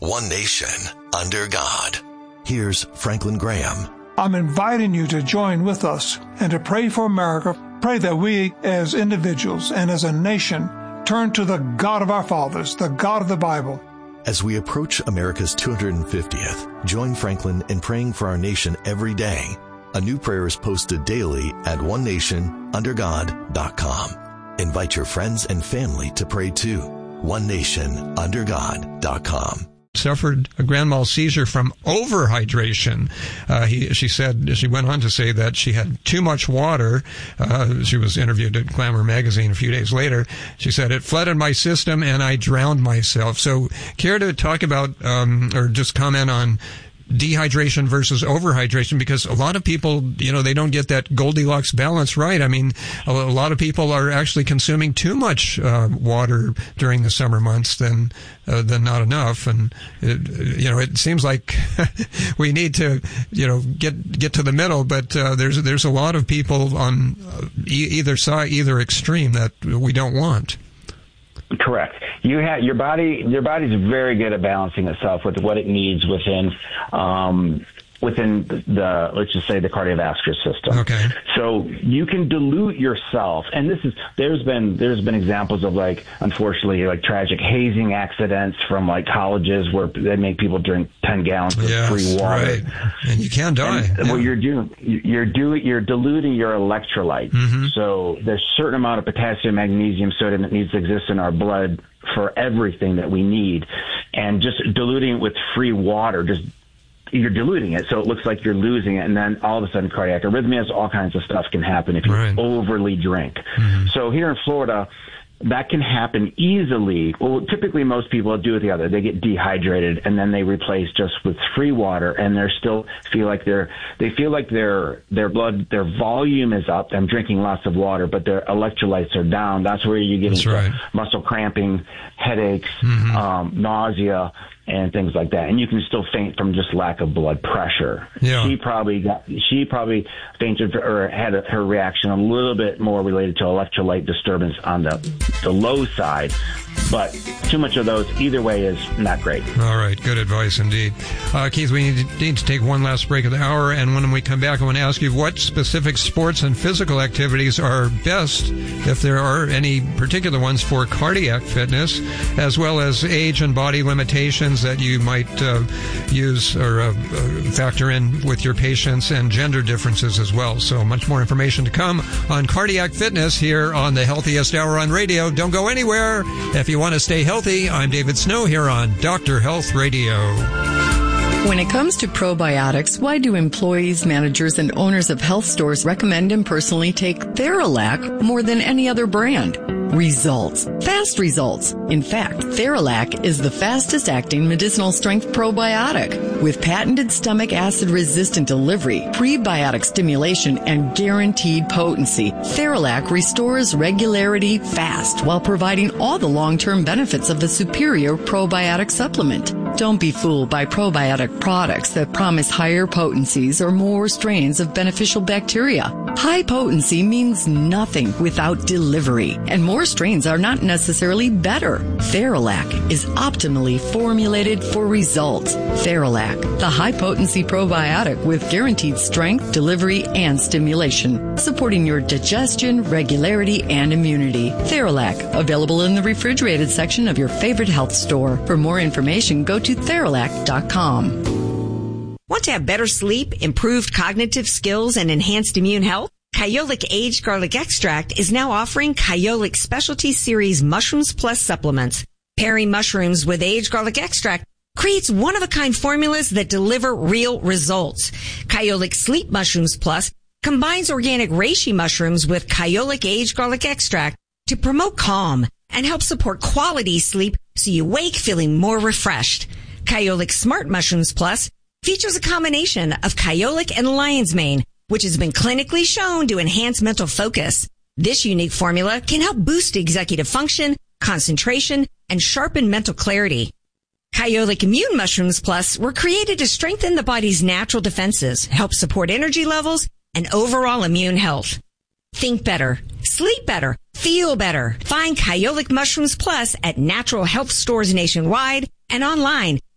One nation, under God. Here's Franklin Graham. I'm inviting you to join with us and to pray for America. Pray that we as individuals and as a nation turn to the God of our fathers, the God of the Bible. As we approach America's 250th, join Franklin in praying for our nation every day. A new prayer is posted daily at onenationundergod.com. Invite your friends and family to pray too. onenationundergod.com. Suffered a grand mal seizure from overhydration. She went on to say that she had too much water. She was interviewed at Glamour magazine a few days later. She said, it flooded my system and I drowned myself. So care to talk about, or just comment on dehydration versus overhydration, because a lot of people, they don't get that Goldilocks balance right. I mean, a lot of people are actually consuming too much water during the summer months than not enough. And it seems like we need to get to the middle, but there's a lot of people on either side, either extreme, that we don't want. Correct. Your body's very good at balancing itself with what it needs within the, let's just say, the cardiovascular system. Okay. So you can dilute yourself, and there's been examples of, like, unfortunately, like, tragic hazing accidents from, like, colleges where they make people drink 10 gallons of free water. Right. And you can die. And what you're doing, you're diluting your electrolyte. Mm-hmm. So there's a certain amount of potassium, magnesium, sodium that needs to exist in our blood for everything that we need, and just diluting it with free water, you're diluting it, so it looks like you're losing it, and then all of a sudden cardiac arrhythmias, all kinds of stuff can happen if you overly drink. Mm-hmm. So here in Florida, that can happen easily. Well, typically most people do the other. They get dehydrated, and then they replace just with free water, and they still feel like their blood, their volume is up. I'm drinking lots of water, but their electrolytes are down. That's where you get into muscle cramping, headaches, nausea, and things like that. And you can still faint from just lack of blood pressure. Yeah. She probably fainted or had her reaction a little bit more related to electrolyte disturbance on the low side. But too much of those either way is not great. All right. Good advice indeed. Keith, we need to take one last break of the hour. And when we come back, I want to ask you what specific sports and physical activities are best, if there are any particular ones, for cardiac fitness, as well as age and body limitations that you might use or factor in with your patients, and gender differences as well. So much more information to come on cardiac fitness here on the Healthiest Hour on Radio. Don't go anywhere. If you want to stay healthy, I'm David Snow here on Dr. Health Radio. When it comes to probiotics, why do employees, managers, and owners of health stores recommend and personally take Theralac more than any other brand? Results. Fast results. In fact, Theralac is the fastest acting medicinal strength probiotic with patented stomach acid resistant delivery, prebiotic stimulation, and guaranteed potency. Theralac restores regularity fast while providing all the long-term benefits of the superior probiotic supplement. Don't be fooled by probiotic products that promise higher potencies or more strains of beneficial bacteria. High potency means nothing without delivery, and more strains are not necessarily better. Theralac is optimally formulated for results. Theralac, the high-potency probiotic with guaranteed strength, delivery, and stimulation, supporting your digestion, regularity, and immunity. Theralac, available in the refrigerated section of your favorite health store. For more information, go to Theralac.com. Want to have better sleep, improved cognitive skills, and enhanced immune health? Kyolic Aged Garlic Extract is now offering Kyolic Specialty Series Mushrooms Plus supplements. Pairing mushrooms with aged garlic extract creates one-of-a-kind formulas that deliver real results. Kyolic Sleep Mushrooms Plus combines organic reishi mushrooms with Kyolic Aged Garlic Extract to promote calm and help support quality sleep so you wake feeling more refreshed. Kyolic Smart Mushrooms Plus features a combination of Kyolic and lion's mane, which has been clinically shown to enhance mental focus. This unique formula can help boost executive function, concentration, and sharpen mental clarity. Kyolic Immune Mushrooms Plus were created to strengthen the body's natural defenses, help support energy levels, and overall immune health. Think better, sleep better, feel better. Find Kyolic Mushrooms Plus at natural health stores nationwide and online